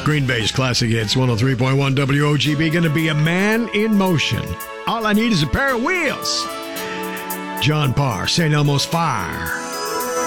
Green Bay's Classic Hits 103.1 WOGB. Gonna be a man in motion. All I need is a pair of wheels. John Parr, St. Elmo's Fire.